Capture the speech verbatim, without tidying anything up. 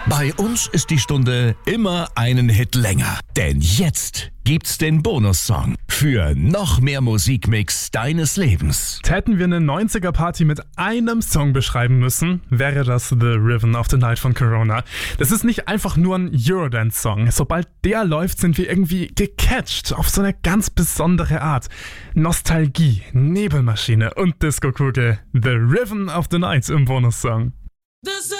Bei uns ist die Stunde immer einen Hit länger. Denn jetzt gibt's den Bonussong für noch mehr Musikmix deines Lebens. Hätten wir eine neunziger-Party mit einem Song beschreiben müssen, wäre das The Rhythm of the Night von Corona. Das ist nicht einfach nur ein Eurodance-Song. Sobald der läuft, sind wir irgendwie gecatcht auf so eine ganz besondere Art. Nostalgie, Nebelmaschine und Disco-Kugel. The Rhythm of the Night im Bonussong.